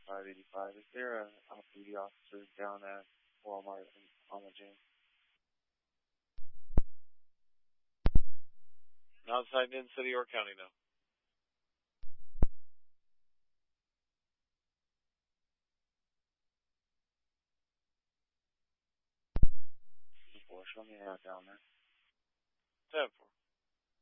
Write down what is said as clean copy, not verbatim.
585. Is there a off-duty officer down at Walmart on the James? Outside in city or county, no. 4, show me a route down there. 10-4.